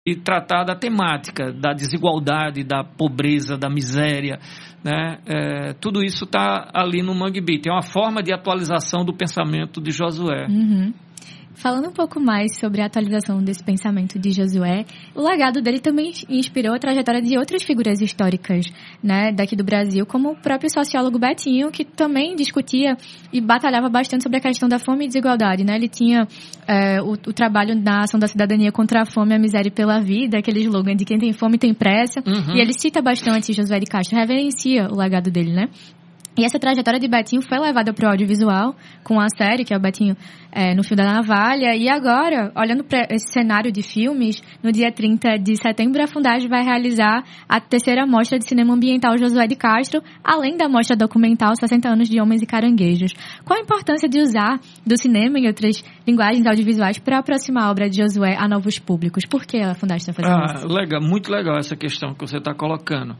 e tratar da temática, da desigualdade, da pobreza, da miséria, né? Tudo isso está ali no Mangue Beat. É uma forma de atualização do pensamento de Josué. Uhum. Falando um pouco mais sobre a atualização desse pensamento de Josué, o legado dele também inspirou a trajetória de outras figuras históricas, né, daqui do Brasil, como o próprio sociólogo Betinho, que também discutia e batalhava bastante sobre a questão da fome e desigualdade, né? Ele tinha o trabalho na ação da cidadania contra a fome, a miséria e pela vida, aquele slogan de quem tem fome tem pressa, e ele cita bastante Josué de Castro, reverencia o legado dele, né? E essa trajetória de Betinho foi levada para o audiovisual, com a série, que é o Betinho no Fio da Navalha. E agora, olhando para esse cenário de filmes, no dia 30 de setembro, a Fundagem vai realizar a terceira mostra de cinema ambiental Josué de Castro, além da mostra documental 60 anos de Homens e Caranguejos. Qual a importância de usar do cinema e outras linguagens audiovisuais para aproximar a obra de Josué a novos públicos? Por que a Fundagem está fazendo isso? Legal, muito legal essa questão que você está colocando.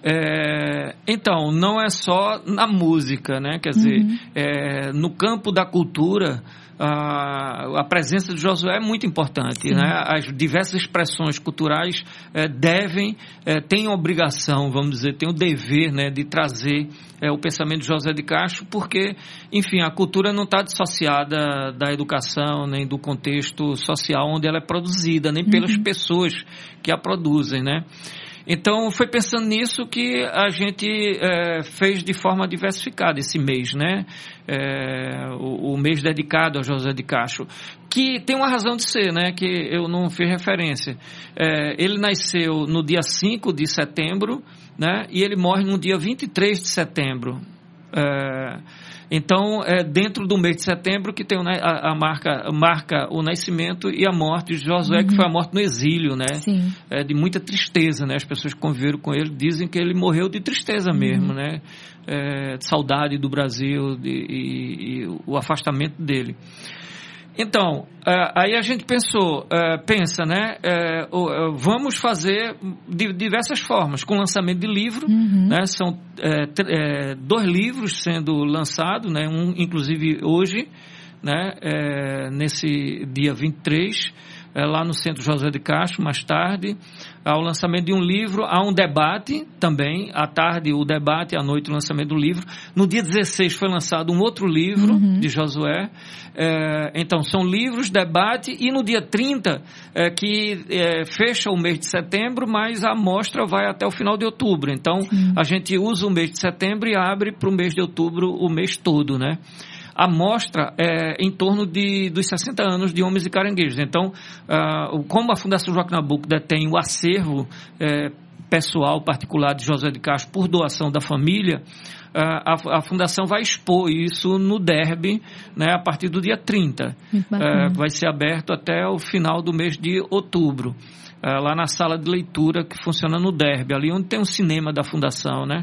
Então, não é só na música, né? Quer dizer, no campo da cultura, a presença de Josué é muito importante, né? As diversas expressões culturais têm a obrigação, vamos dizer, têm o dever, né, de trazer o pensamento de José de Castro, porque, enfim, a cultura não está dissociada da educação, nem do contexto social onde ela é produzida, nem pelas pessoas que a produzem, né? Então, foi pensando nisso que a gente fez de forma diversificada esse mês, né? O mês dedicado a José de Castro, que tem uma razão de ser, né? Que eu não fiz referência. Ele nasceu no dia 5 de setembro, né? E ele morre no dia 23 de setembro. Então, dentro do mês de setembro que tem marca o nascimento e a morte de Josué, que foi a morte no exílio, né? De muita tristeza, né? As pessoas que conviveram com ele dizem que ele morreu de tristeza mesmo, né? De saudade do Brasil e o afastamento dele. Então, aí a gente pensa, né? Vamos fazer de diversas formas, com lançamento de livro, né? São 2 livros sendo lançados, né? Um, inclusive, hoje, né? Nesse dia 23, lá no Centro José de Castro, mais tarde, há o lançamento de um livro, há um debate também, à tarde o debate, à noite o lançamento do livro. No dia 16 foi lançado um outro livro de Josué. Então, são livros, debate, e no dia 30, que fecha o mês de setembro, mas a mostra vai até o final de outubro. Então, a gente usa o mês de setembro e abre para o mês de outubro o mês todo, né? A mostra é em torno dos 60 anos de Homens e Caranguejos. Então, como a Fundação Joaquim Nabuco detém o acervo pessoal, particular de José de Castro por doação da família, a Fundação vai expor isso no Derby, né, a partir do dia 30. Vai ser aberto até o final do mês de outubro. Lá na sala de leitura que funciona no Derby, ali onde tem o cinema da Fundação, né?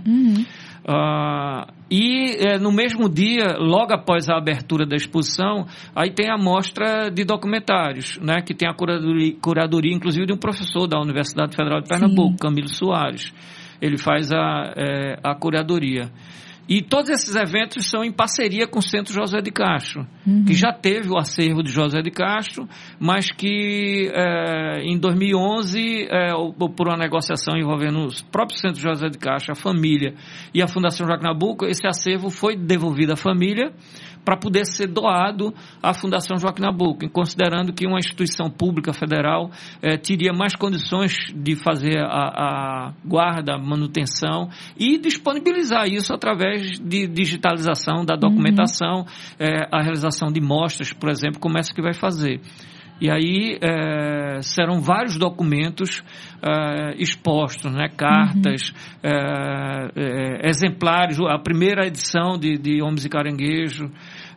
No mesmo dia, logo após a abertura da exposição, aí tem a mostra de documentários, né, que tem a curadoria, inclusive, de um professor da Universidade Federal de Pernambuco, Camilo Soares. Ele faz a curadoria. E todos esses eventos são em parceria com o Centro José de Castro, que já teve o acervo de José de Castro, mas que em 2011, por uma negociação envolvendo o próprio Centro José de Castro, a família e a Fundação Joaquim Nabuco, esse acervo foi devolvido à família para poder ser doado à Fundação Joaquim Nabuco, considerando que uma instituição pública federal teria mais condições de fazer a guarda, a manutenção e disponibilizar isso através de digitalização da documentação, a realização de mostras, por exemplo, como essa que vai fazer. E aí serão vários documentos expostos, né? Cartas, exemplares, a primeira edição de Homens e Caranguejos,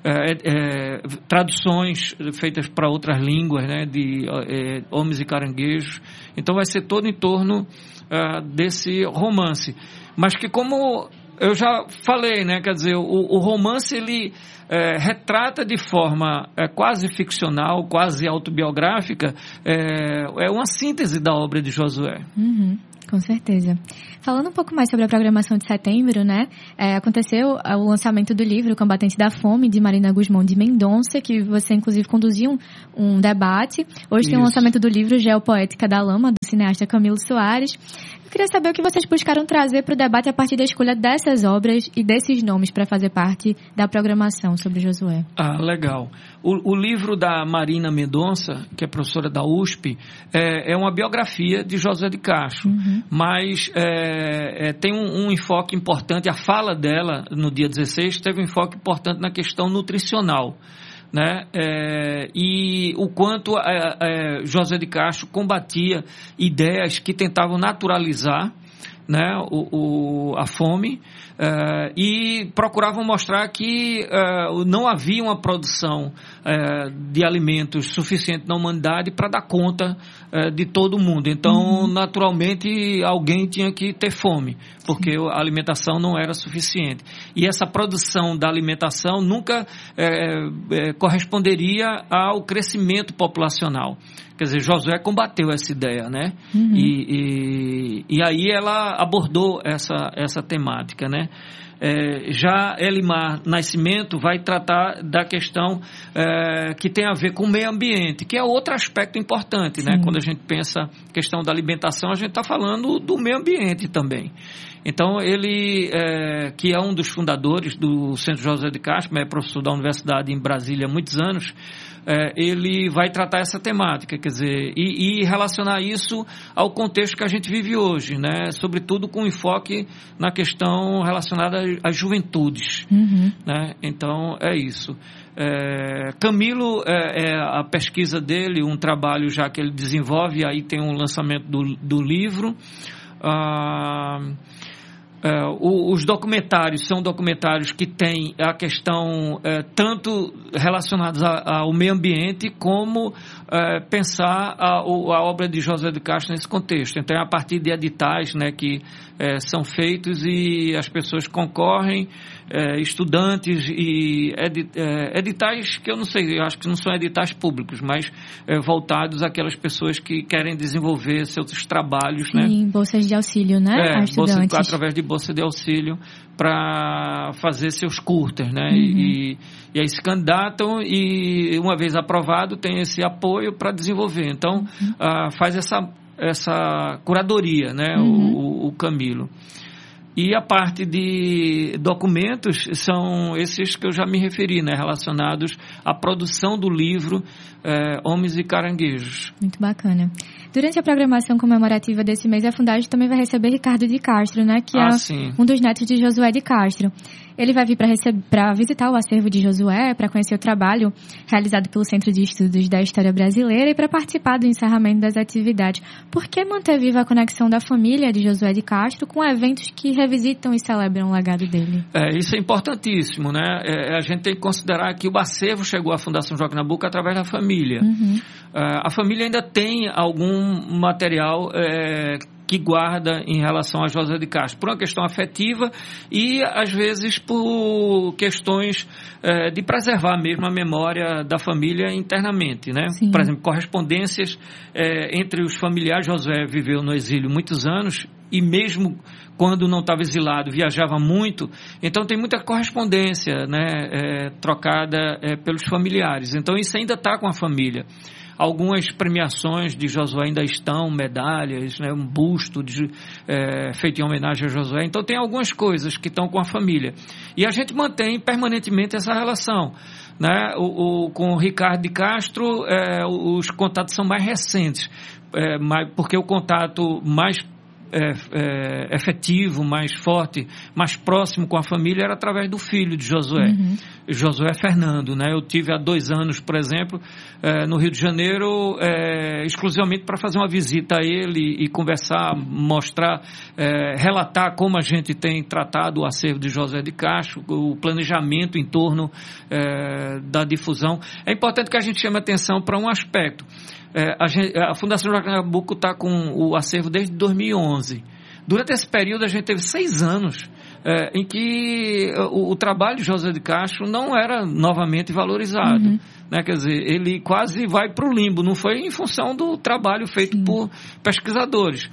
traduções feitas para outras línguas, né? De Homens e Caranguejos. Então vai ser todo em torno desse romance. Mas que, como eu já falei, né? Quer dizer, o romance, ele retrata de forma quase ficcional, quase autobiográfica, uma síntese da obra de Josué. Com certeza. Falando um pouco mais sobre a programação de setembro, né? Aconteceu o lançamento do livro Combatente da Fome, de Marina Guzmão de Mendonça, que você, inclusive, conduziu um debate. Hoje tem o lançamento do livro Geopoética da Lama, do cineasta Camilo Soares. Eu queria saber o que vocês buscaram trazer para o debate a partir da escolha dessas obras e desses nomes para fazer parte da programação sobre Josué. Legal. O livro da Marina Mendonça, que é professora da USP, é uma biografia de Josué de Castro, mas tem um enfoque importante. A fala dela, no dia 16, teve um enfoque importante na questão nutricional, né? E o quanto Josué de Castro combatia ideias que tentavam naturalizar, né, a fome, e procuravam mostrar que não havia uma produção de alimentos suficiente na humanidade para dar conta de todo mundo. Então, naturalmente, alguém tinha que ter fome, porque a alimentação não era suficiente. E essa produção da alimentação nunca corresponderia ao crescimento populacional. Quer dizer, Josué combateu essa ideia, né? E aí ela abordou essa temática, né? Já Elimar Nascimento vai tratar da questão que tem a ver com o meio ambiente, que é outro aspecto importante, né? Quando a gente pensa a questão da alimentação, a gente está falando do meio ambiente também. Então, ele, que é um dos fundadores do Centro Josué de Castro, é professor da Universidade em Brasília há muitos anos, ele vai tratar essa temática, quer dizer, e relacionar isso ao contexto que a gente vive hoje, né? Sobretudo com enfoque na questão relacionada às juventudes, né? Então, é isso. Camilo, a pesquisa dele, um trabalho já que ele desenvolve, aí tem um lançamento do livro. Os documentários são documentários que têm a questão tanto relacionados ao meio ambiente como pensar a obra de Josué de Castro nesse contexto. Então é a partir de editais, né, que são feitos e as pessoas concorrem, estudantes e editais que eu não sei, eu acho que não são editais públicos, mas voltados àquelas pessoas que querem desenvolver seus trabalhos, né? Sim, bolsas de auxílio, né? A estudantes. Através de bolsa de auxílio para fazer seus curtas, né? E aí se candidatam e, uma vez aprovado, tem esse apoio para desenvolver. Então, faz essa curadoria, né? O Camilo. E a parte de documentos são esses que eu já me referi, né? Relacionados à produção do livro Homens e Caranguejos. Muito bacana. Durante a programação comemorativa desse mês, a Fundagem também vai receber Ricardo de Castro, né? Que é um dos netos de Josué de Castro. Ele vai vir para visitar o acervo de Josué, para conhecer o trabalho realizado pelo Centro de Estudos da História Brasileira e para participar do encerramento das atividades. Por que manter viva a conexão da família de Josué de Castro com eventos que revisitam e celebram o legado dele? Isso é importantíssimo, né? A gente tem que considerar que o acervo chegou à Fundação Joaquim Nabuco através da família. A família ainda tem algum material que guarda em relação a Josué de Castro, por uma questão afetiva e, às vezes, por questões de preservar mesmo a memória da família internamente, né? Sim. Por exemplo, correspondências entre os familiares. Josué viveu no exílio muitos anos e mesmo quando não estava exilado, viajava muito. Então, tem muita correspondência, né, trocada pelos familiares. Então, isso ainda está com a família. Algumas premiações de Josué ainda estão, medalhas, né, um busto feito em homenagem a Josué. Então, tem algumas coisas que estão com a família. E a gente mantém permanentemente essa relação, né? Com o Ricardo de Castro, os contatos são mais recentes, porque o contato mais efetivo, mais forte, mais próximo com a família era através do filho de Josué, Josué Fernando, né? Eu tive há 2 anos, por exemplo, no Rio de Janeiro, exclusivamente para fazer uma visita a ele e conversar, mostrar, relatar como a gente tem tratado o acervo de Josué de Castro, o planejamento em torno da difusão. É importante que a gente chame atenção para um aspecto. A Fundação Joaquim Nabuco está com o acervo desde 2011. Durante esse período, a gente teve 6 anos em que o trabalho de Josué de Castro não era novamente valorizado. Né? Quer dizer, ele quase vai para o limbo. Não foi em função do trabalho feito por pesquisadores,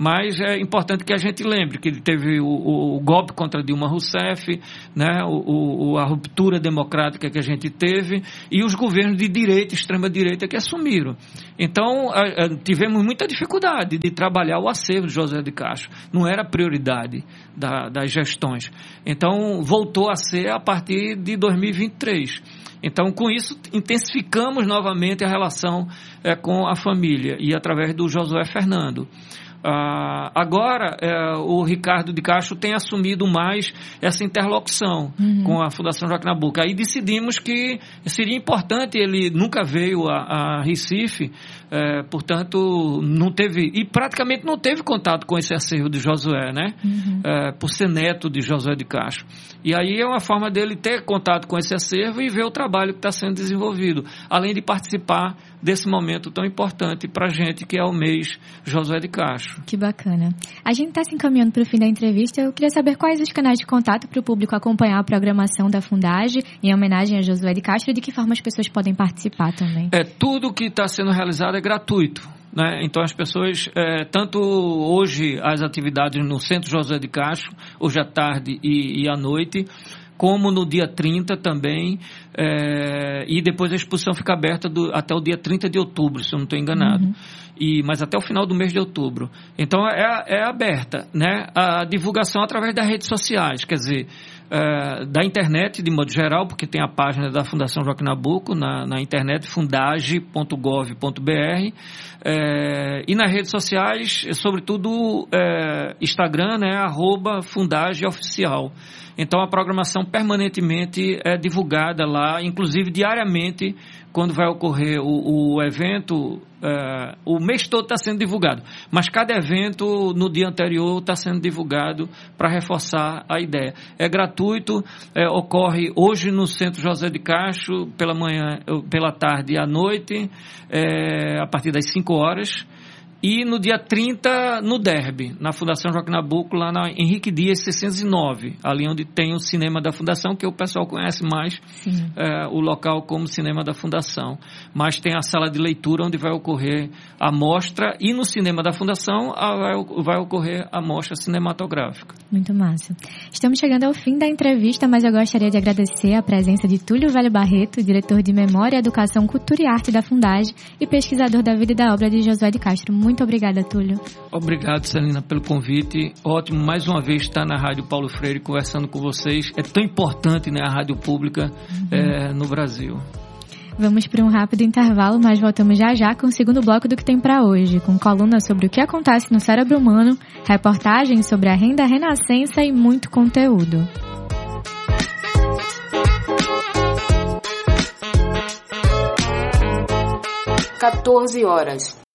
Mas é importante que a gente lembre que teve o golpe contra Dilma Rousseff, né, a ruptura democrática que a gente teve e os governos de direita, extrema-direita que assumiram. Então, tivemos muita dificuldade de trabalhar o acervo de José de Castro. Não era prioridade das gestões. Então, voltou a ser a partir de 2023. Então, com isso, intensificamos novamente a relação com a família e através do Josué Fernando. Agora, o Ricardo de Castro tem assumido mais essa interlocução com a Fundação Joaquim Nabuco. Aí decidimos que seria importante, ele nunca veio a Recife, portanto, não teve, e praticamente não teve contato com esse acervo de Josué, né? Por ser neto de Josué de Castro. E aí é uma forma dele ter contato com esse acervo e ver o trabalho que está sendo desenvolvido, além de participar desse momento tão importante para a gente, que é o mês Josué de Castro. Que bacana. A gente está se encaminhando para o fim da entrevista. Eu queria saber quais os canais de contato para o público acompanhar a programação da Fundage em homenagem a Josué de Castro e de que forma as pessoas podem participar também. Tudo que está sendo realizado é gratuito, né? Então as pessoas, tanto hoje as atividades no Centro Josué de Castro, hoje à tarde e à noite, como no dia 30 também, e depois a exposição fica aberta até o dia 30 de outubro, se eu não estou enganado. Mas até o final do mês de outubro. Então é aberta, né, a divulgação através das redes sociais, quer dizer, da internet de modo geral, porque tem a página da Fundação Joaquim Nabuco na internet, fundage.gov.br, e nas redes sociais, sobretudo Instagram, né, @fundageoficial. Então a programação permanentemente é divulgada lá, inclusive diariamente, quando vai ocorrer o evento, o mês todo está sendo divulgado, mas cada evento no dia anterior está sendo divulgado para reforçar a ideia. É gratuito, ocorre hoje no Centro José de Castro, pela manhã, pela tarde e à noite, a partir das 5 horas. E no dia 30, no Derby, na Fundação Joaquim Nabuco, lá na Henrique Dias 609, ali onde tem o cinema da Fundação, que o pessoal conhece mais o local como cinema da Fundação. Mas tem a sala de leitura onde vai ocorrer a mostra, e no cinema da Fundação vai ocorrer a mostra cinematográfica. Muito massa. Estamos chegando ao fim da entrevista, mas eu gostaria de agradecer a presença de Túlio Velho Barreto, diretor de Memória, Educação, Cultura e Arte da Fundage e pesquisador da vida e da obra de Josué de Castro. Muito obrigada, Túlio. Obrigado, Celina, pelo convite. Ótimo, mais uma vez, estar na Rádio Paulo Freire conversando com vocês. É tão importante, né, a rádio pública no Brasil. Vamos para um rápido intervalo, mas voltamos já já com o segundo bloco do Que Tem Pra Hoje, com coluna sobre o que acontece no cérebro humano, reportagens sobre a renda renascença e muito conteúdo. (14h40)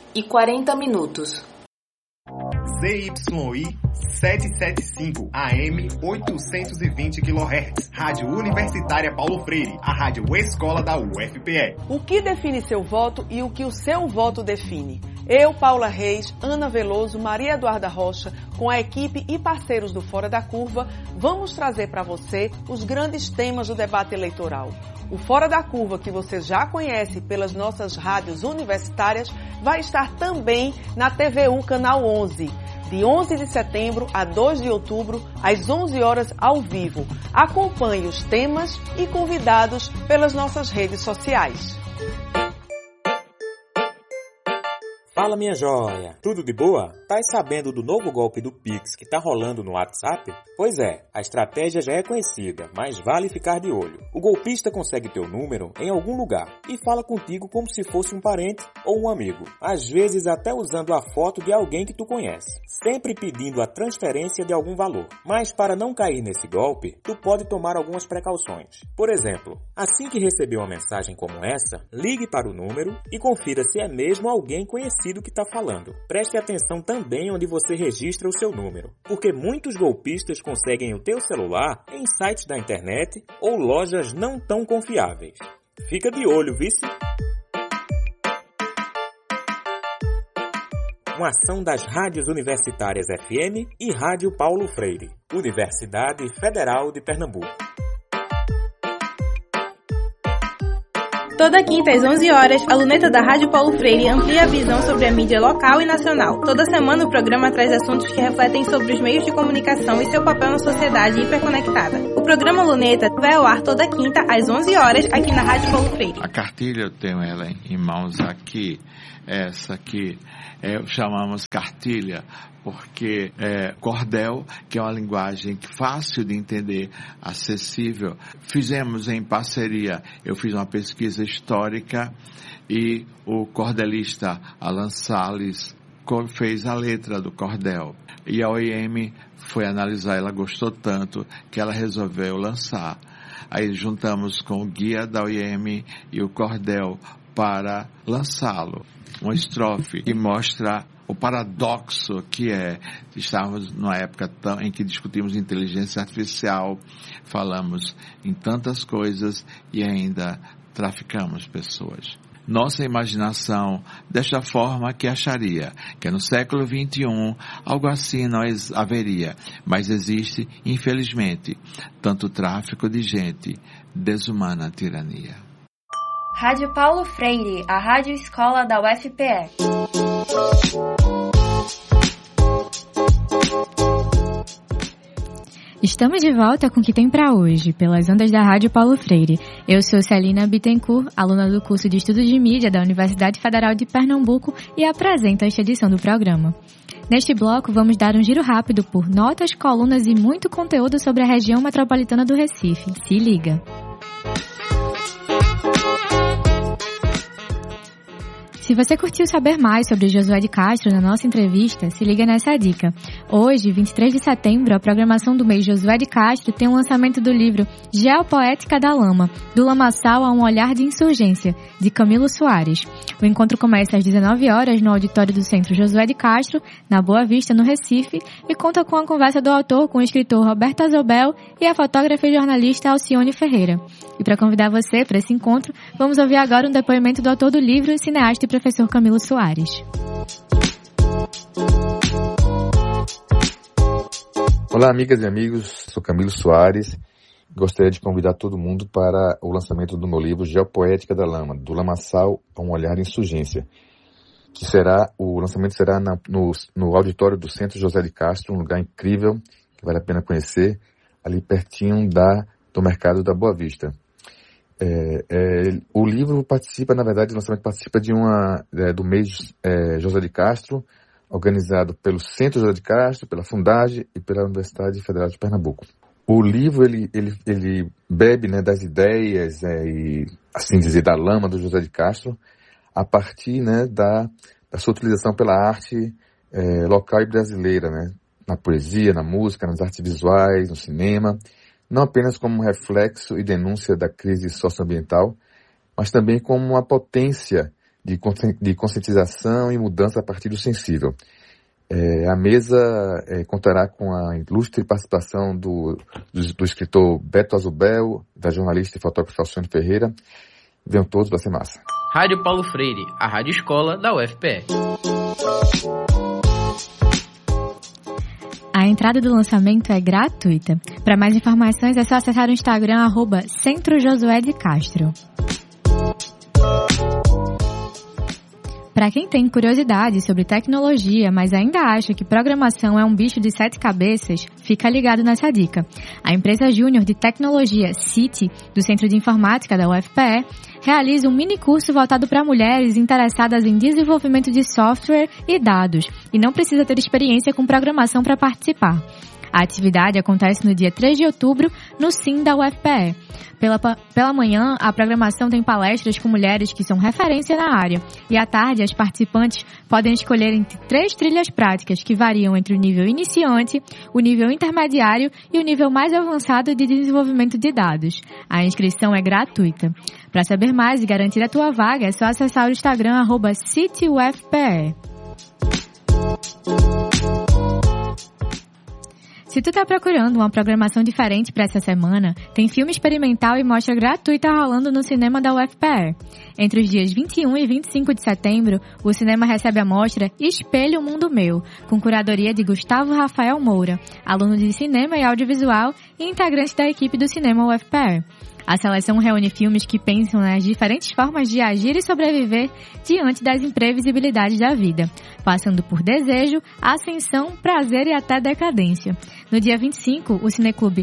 ZYI 775 AM 820 kHz. Rádio Universitária Paulo Freire, a rádio escola da UFPE. O que define seu voto e o que o seu voto define? Eu, Paula Reis, Ana Veloso, Maria Eduarda Rocha, com a equipe e parceiros do Fora da Curva, vamos trazer para você os grandes temas do debate eleitoral. O Fora da Curva, que você já conhece pelas nossas rádios universitárias, vai estar também na TVU Canal 11, de 11 de setembro a 2 de outubro, às 11 horas ao vivo. Acompanhe os temas e convidados pelas nossas redes sociais. Fala, minha joia! Tudo de boa? Tá sabendo do novo golpe do Pix que tá rolando no WhatsApp? Pois é, a estratégia já é conhecida, mas vale ficar de olho. O golpista consegue teu número em algum lugar e fala contigo como se fosse um parente ou um amigo. Às vezes até usando a foto de alguém que tu conhece, sempre pedindo a transferência de algum valor. Mas para não cair nesse golpe, tu pode tomar algumas precauções. Por exemplo, assim que receber uma mensagem como essa, ligue para o número e confira se é mesmo alguém conhecido que está falando. Preste atenção também onde você registra o seu número, porque muitos golpistas conseguem o teu celular em sites da internet ou lojas não tão confiáveis. Fica de olho, vice! Uma ação das rádios universitárias FM e Rádio Paulo Freire, Universidade Federal de Pernambuco. Toda quinta às 11 horas, a luneta da Rádio Paulo Freire amplia a visão sobre a mídia local e nacional. Toda semana o programa traz assuntos que refletem sobre os meios de comunicação e seu papel na sociedade hiperconectada. O programa Luneta vai ao ar toda quinta às 11 horas aqui na Rádio Paulo Freire. A cartilha eu tenho ela em mãos aqui. Essa aqui chamamos cartilha porque cordel, que é uma linguagem fácil de entender, acessível. Fizemos em parceria, eu fiz uma pesquisa histórica e o cordelista Alan Salles fez a letra do cordel. E a OIM foi analisar, ela gostou tanto que ela resolveu lançar. Aí juntamos com o guia da OIM e o cordel para lançá-lo. Uma estrofe que mostra o paradoxo que estávamos numa época em que discutimos inteligência artificial, falamos em tantas coisas e ainda traficamos pessoas. Nossa imaginação, desta forma que acharia que no século XXI algo assim não haveria, mas existe, infelizmente, tanto tráfico de gente, desumana tirania. Rádio Paulo Freire, a rádio escola da UFPE. Estamos de volta com o que tem para hoje, pelas ondas da Rádio Paulo Freire. Eu sou Celina Bittencourt, aluna do curso de Estudos de Mídia da Universidade Federal de Pernambuco e apresento esta edição do programa. Neste bloco, vamos dar um giro rápido por notas, colunas e muito conteúdo sobre a região metropolitana do Recife. Se liga! Se você curtiu saber mais sobre Josué de Castro na nossa entrevista, se liga nessa dica. Hoje, 23 de setembro, a programação do mês Josué de Castro tem o lançamento do livro Geopoética da Lama, do lamaçal a um olhar de insurgência, de Camilo Soares. O encontro começa às 19 horas no auditório do Centro Josué de Castro, na Boa Vista, no Recife, e conta com a conversa do autor com o escritor Roberto Azobel e a fotógrafa e jornalista Alcione Ferreira. E para convidar você para esse encontro, vamos ouvir agora um depoimento do autor do livro, cineasta e professor Camilo Soares. Olá, amigas e amigos, sou Camilo Soares. Gostaria de convidar todo mundo para o lançamento do meu livro Geopoética da Lama, do lamaçal a um olhar de insurgência, o lançamento será no auditório do Centro José de Castro, um lugar incrível, que vale a pena conhecer, ali pertinho do mercado da Boa Vista. O livro participa, na verdade, o lançamento participa do mês José de Castro, organizado pelo Centro José de Castro, pela Fundage e pela Universidade Federal de Pernambuco. O livro, ele bebe, né, das ideias e, assim dizer, da lama do José de Castro, a partir, né, da sua utilização pela arte local e brasileira, né, na poesia, na música, nas artes visuais, no cinema, não apenas como um reflexo e denúncia da crise socioambiental, mas também como uma potência de conscientização e mudança a partir do sensível. A mesa contará com a ilustre participação do escritor Beto Azobel, da jornalista e fotógrafa Alcione Ferreira. Venham todos, vai ser massa. Rádio Paulo Freire, a rádio escola da UFPE. A entrada do lançamento é gratuita. Para mais informações é só acessar o Instagram @Centro Josué de Castro. Para quem tem curiosidade sobre tecnologia, mas ainda acha que programação é um bicho de 7 cabeças, fica ligado nessa dica. A empresa júnior de tecnologia CIT, do Centro de Informática da UFPE, realiza um mini curso voltado para mulheres interessadas em desenvolvimento de software e dados, e não precisa ter experiência com programação para participar. A atividade acontece no dia 3 de outubro, no SIM da UFPE. Pela manhã, a programação tem palestras com mulheres que são referência na área. E à tarde, as participantes podem escolher entre 3 trilhas práticas que variam entre o nível iniciante, o nível intermediário e o nível mais avançado de desenvolvimento de dados. A inscrição é gratuita. Para saber mais e garantir a tua vaga, é só acessar o Instagram @CityUFPE. Se tu tá procurando uma programação diferente para essa semana, tem filme experimental e mostra gratuita rolando no cinema da UFPE. Entre os dias 21 e 25 de setembro, o cinema recebe a mostra Espelho Mundo Meu, com curadoria de Gustavo Rafael Moura, aluno de cinema e audiovisual e integrante da equipe do cinema UFPE. A seleção reúne filmes que pensam nas diferentes formas de agir e sobreviver diante das imprevisibilidades da vida, passando por desejo, ascensão, prazer e até decadência. No dia 25, o Cineclube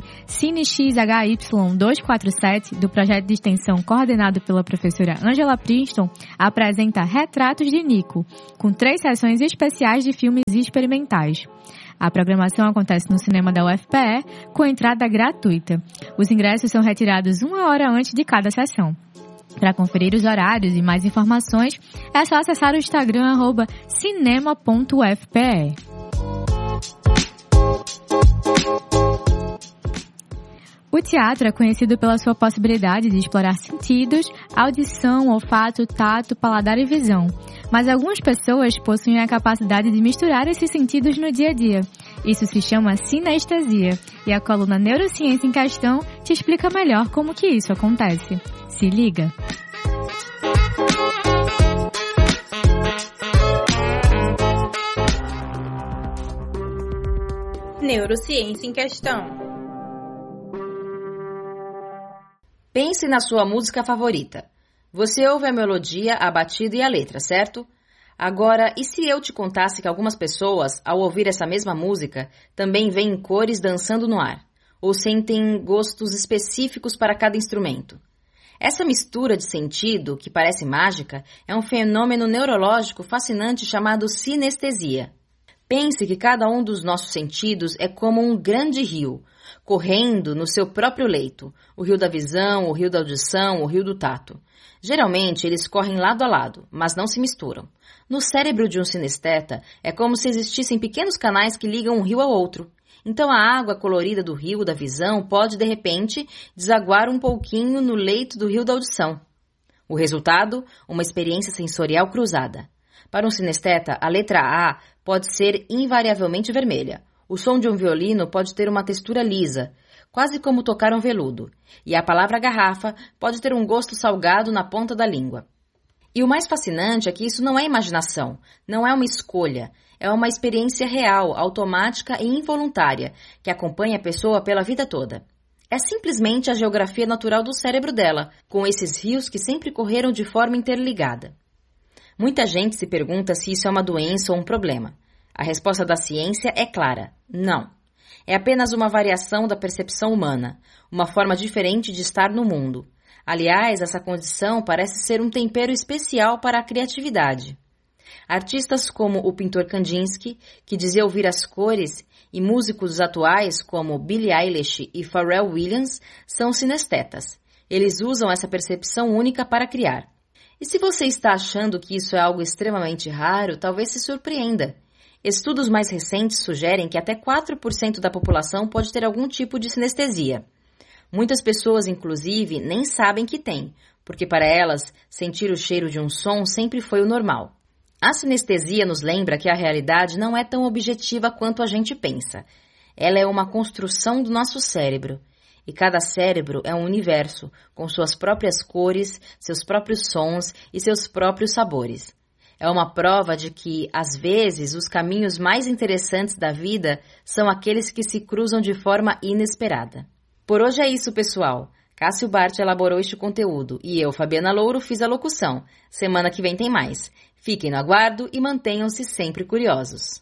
CineXHY247, do projeto de extensão coordenado pela professora Angela Princeton, apresenta Retratos de Nico, com 3 sessões especiais de filmes experimentais. A programação acontece no cinema da UFPE, com entrada gratuita. Os ingressos são retirados 1 hora antes de cada sessão. Para conferir os horários e mais informações, é só acessar o Instagram @cinema.ufpe. O teatro é conhecido pela sua possibilidade de explorar sentidos, audição, olfato, tato, paladar e visão. Mas algumas pessoas possuem a capacidade de misturar esses sentidos no dia a dia. Isso se chama sinestesia, e a coluna Neurociência em Questão te explica melhor como que isso acontece. Se liga! Neurociência em Questão. Pense na sua música favorita. Você ouve a melodia, a batida e a letra, certo? Agora, e se eu te contasse que algumas pessoas, ao ouvir essa mesma música, também veem cores dançando no ar, ou sentem gostos específicos para cada instrumento? Essa mistura de sentido, que parece mágica, é um fenômeno neurológico fascinante chamado sinestesia. Pense que cada um dos nossos sentidos é como um grande rio, correndo no seu próprio leito, o rio da visão, o rio da audição, o rio do tato. Geralmente, eles correm lado a lado, mas não se misturam. No cérebro de um sinesteta, é como se existissem pequenos canais que ligam um rio ao outro. Então, a água colorida do rio da visão pode, de repente, desaguar um pouquinho no leito do rio da audição. O resultado? Uma experiência sensorial cruzada. Para um sinesteta, a letra A pode ser invariavelmente vermelha. O som de um violino pode ter uma textura lisa, quase como tocar um veludo, e a palavra garrafa pode ter um gosto salgado na ponta da língua. E o mais fascinante é que isso não é imaginação, não é uma escolha, é uma experiência real, automática e involuntária, que acompanha a pessoa pela vida toda. É simplesmente a geografia natural do cérebro dela, com esses rios que sempre correram de forma interligada. Muita gente se pergunta se isso é uma doença ou um problema. A resposta da ciência é clara: não. É apenas uma variação da percepção humana, uma forma diferente de estar no mundo. Aliás, essa condição parece ser um tempero especial para a criatividade. Artistas como o pintor Kandinsky, que dizia ouvir as cores, e músicos atuais como Billie Eilish e Pharrell Williams são sinestetas. Eles usam essa percepção única para criar. E se você está achando que isso é algo extremamente raro, talvez se surpreenda. Estudos mais recentes sugerem que até 4% da população pode ter algum tipo de sinestesia. Muitas pessoas, inclusive, nem sabem que tem, porque para elas, sentir o cheiro de um som sempre foi o normal. A sinestesia nos lembra que a realidade não é tão objetiva quanto a gente pensa. Ela é uma construção do nosso cérebro. E cada cérebro é um universo, com suas próprias cores, seus próprios sons e seus próprios sabores. É uma prova de que, às vezes, os caminhos mais interessantes da vida são aqueles que se cruzam de forma inesperada. Por hoje é isso, pessoal. Cássio Bart elaborou este conteúdo e eu, Fabiana Louro, fiz a locução. Semana que vem tem mais. Fiquem no aguardo e mantenham-se sempre curiosos.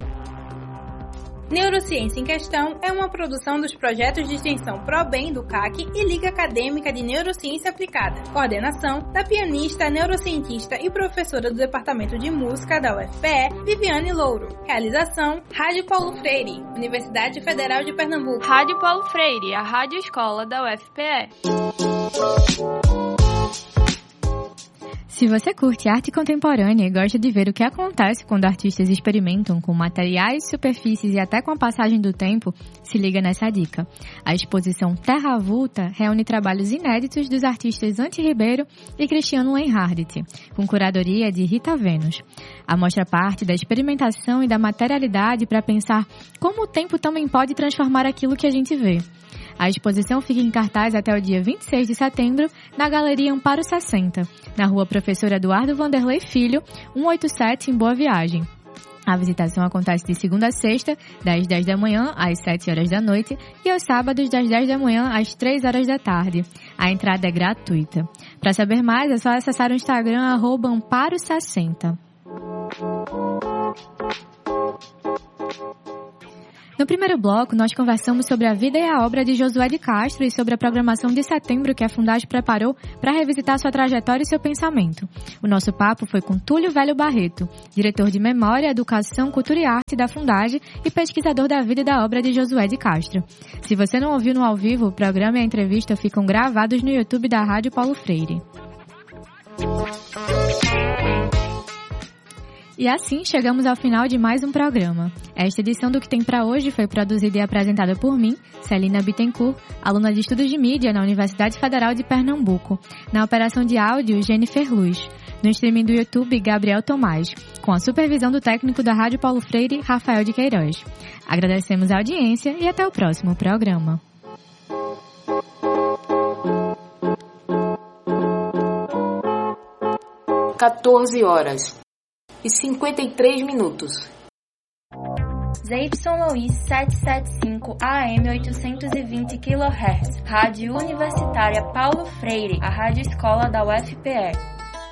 Neurociência em Questão é uma produção dos projetos de extensão ProBem do CAC e Liga Acadêmica de Neurociência Aplicada. Coordenação da pianista, neurocientista e professora do Departamento de Música da UFPE, Viviane Louro. Realização, Rádio Paulo Freire, Universidade Federal de Pernambuco. Rádio Paulo Freire, a rádio escola da UFPE. Se você curte arte contemporânea e gosta de ver o que acontece quando artistas experimentam com materiais, superfícies e até com a passagem do tempo, se liga nessa dica. A exposição Terra Avulta reúne trabalhos inéditos dos artistas Anti Ribeiro e Cristiano Lenhardt, com curadoria de Rita Vênus. A mostra parte da experimentação e da materialidade para pensar como o tempo também pode transformar aquilo que a gente vê. A exposição fica em cartaz até o dia 26 de setembro, na Galeria Amparo 60, na Rua Professor Eduardo Vanderlei Filho, 187, em Boa Viagem. A visitação acontece de segunda a sexta, das 10 da manhã às 7 horas da noite e aos sábados das 10 da manhã às 3 horas da tarde. A entrada é gratuita. Para saber mais, é só acessar o Instagram @amparo60. No primeiro bloco, nós conversamos sobre a vida e a obra de Josué de Castro e sobre a programação de setembro que a Fundage preparou para revisitar sua trajetória e seu pensamento. O nosso papo foi com Túlio Velho Barreto, diretor de Memória, Educação, Cultura e Arte da Fundage e pesquisador da vida e da obra de Josué de Castro. Se você não ouviu no ao vivo, o programa e a entrevista ficam gravados no YouTube da Rádio Paulo Freire. E assim chegamos ao final de mais um programa. Esta edição do Que Tem Pra Hoje foi produzida e apresentada por mim, Celina Bittencourt, aluna de Estudos de Mídia na Universidade Federal de Pernambuco. Na operação de áudio, Jennifer Luz. No streaming do YouTube, Gabriel Tomás. Com a supervisão do técnico da Rádio Paulo Freire, Rafael de Queiroz. Agradecemos a audiência e até o próximo programa. (14h) e 53 minutos. ZYLOI 775 AM 820 kHz. Rádio Universitária Paulo Freire, a rádio escola da UFPE.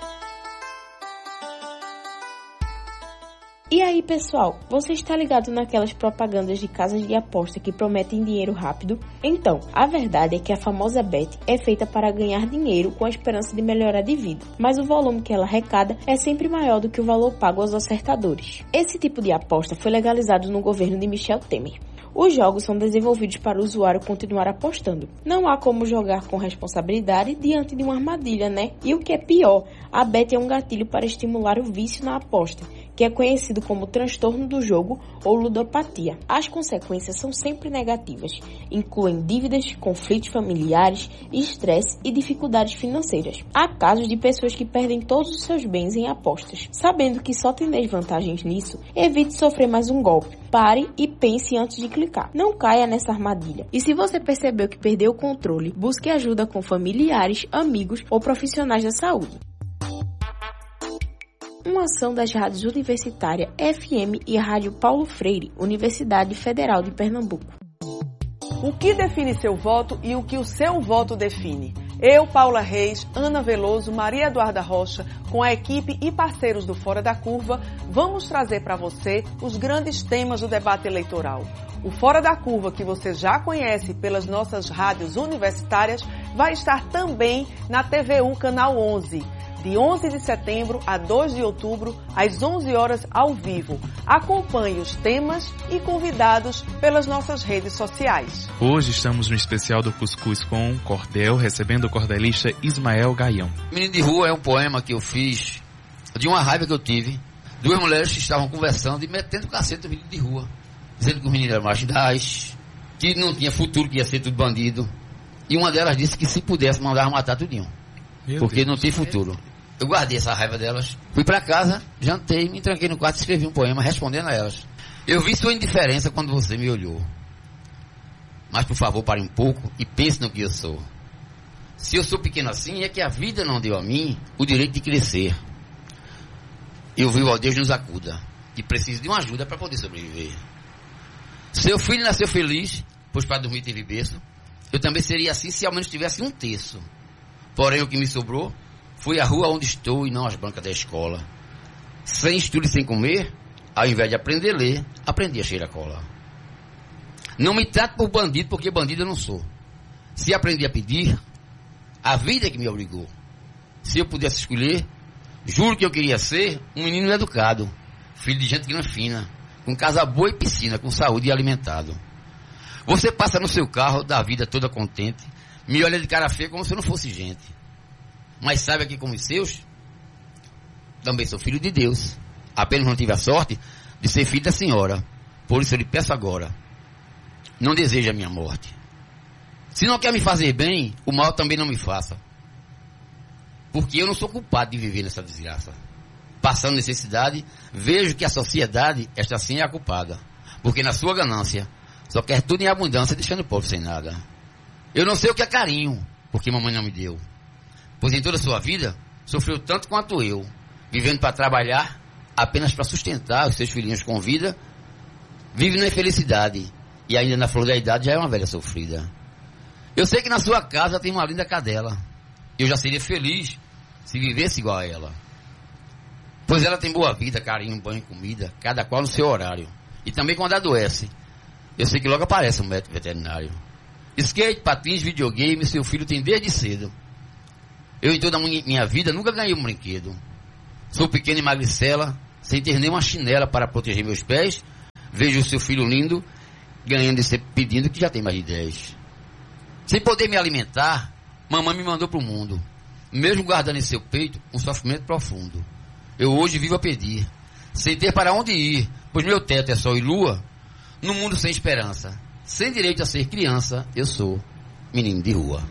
E aí, pessoal, você está ligado naquelas propagandas de casas de aposta que prometem dinheiro rápido? Então, a verdade é que a famosa Bet é feita para ganhar dinheiro com a esperança de melhorar de vida, mas o volume que ela arrecada é sempre maior do que o valor pago aos acertadores. Esse tipo de aposta foi legalizado no governo de Michel Temer. Os jogos são desenvolvidos para o usuário continuar apostando. Não há como jogar com responsabilidade diante de uma armadilha, né? E o que é pior, a Bet é um gatilho para estimular o vício na aposta, que é conhecido como transtorno do jogo ou ludopatia. As consequências são sempre negativas, incluem dívidas, conflitos familiares, estresse e dificuldades financeiras. Há casos de pessoas que perdem todos os seus bens em apostas. Sabendo que só tem desvantagens nisso, evite sofrer mais um golpe. Pare e pense antes de clicar. Não caia nessa armadilha. E se você percebeu que perdeu o controle, busque ajuda com familiares, amigos ou profissionais da saúde. Uma ação das rádios universitárias FM e a Rádio Paulo Freire, Universidade Federal de Pernambuco. O que define seu voto e o que o seu voto define? Eu, Paula Reis, Ana Veloso, Maria Eduarda Rocha, com a equipe e parceiros do Fora da Curva, vamos trazer para você os grandes temas do debate eleitoral. O Fora da Curva, que você já conhece pelas nossas rádios universitárias, vai estar também na TVU Canal 11. De 11 de setembro a 2 de outubro, às 11 horas ao vivo. Acompanhe os temas e convidados pelas nossas redes sociais. Hoje estamos no especial do Cuscuz com Cordel, recebendo o cordelista Ismael Gaião. Menino de Rua é um poema que eu fiz de uma raiva que eu tive. Duas mulheres que estavam conversando e metendo cacete no menino de rua. Dizendo que o menino era marginais, que não tinha futuro, que ia ser tudo bandido. E uma delas disse que se pudesse mandava matar tudinho. Porque não tem futuro. Eu guardei essa raiva delas, fui pra casa, jantei, me tranquei no quarto e escrevi um poema respondendo a elas. Eu vi sua indiferença quando você me olhou. Mas por favor, pare um pouco e pense no que eu sou. Se eu sou pequeno assim, é que a vida não deu a mim o direito de crescer. Eu vivo, ó Deus, nos acuda, e preciso de uma ajuda para poder sobreviver. Seu filho nasceu feliz, pois para dormir teve berço. Eu também seria assim se ao menos tivesse um terço. Porém, o que me sobrou foi a rua onde estou e não as bancas da escola. Sem estudo e sem comer, ao invés de aprender a ler, aprendi a cheirar cola. Não me trato por bandido, porque bandido eu não sou. Se aprendi a pedir, a vida é que me obrigou. Se eu pudesse escolher, juro que eu queria ser um menino educado, filho de gente grana fina, com casa boa e piscina, com saúde e alimentado. Você passa no seu carro, da vida toda contente, me olha de cara feia como se eu não fosse gente. Mas saiba que como os seus, também sou filho de Deus. Apenas não tive a sorte de ser filho da senhora. Por isso eu lhe peço agora, não deseje a minha morte. Se não quer me fazer bem, o mal também não me faça. Porque eu não sou culpado de viver nessa desgraça. Passando necessidade, vejo que a sociedade, esta sim é a culpada. Porque na sua ganância, só quer tudo em abundância, deixando o povo sem nada. Eu não sei o que é carinho, porque mamãe não me deu. Pois em toda a sua vida, sofreu tanto quanto eu, vivendo para trabalhar, apenas para sustentar os seus filhinhos com vida, vive na infelicidade e ainda na flor da idade já é uma velha sofrida. Eu sei que na sua casa tem uma linda cadela. Eu já seria feliz se vivesse igual a ela. Pois ela tem boa vida, carinho, banho e comida, cada qual no seu horário. E também quando adoece, eu sei que logo aparece um médico veterinário. Skate, patins, videogame, seu filho tem desde cedo. Eu em toda a minha vida nunca ganhei um brinquedo. Sou pequeno e magricela, sem ter nem uma chinela para proteger meus pés. Vejo o seu filho lindo, ganhando e sempre pedindo que já tem mais de 10. Sem poder me alimentar, mamãe me mandou pro mundo. Mesmo guardando em seu peito um sofrimento profundo. Eu hoje vivo a pedir, sem ter para onde ir, pois meu teto é sol e lua. No mundo sem esperança, sem direito a ser criança, eu sou menino de rua.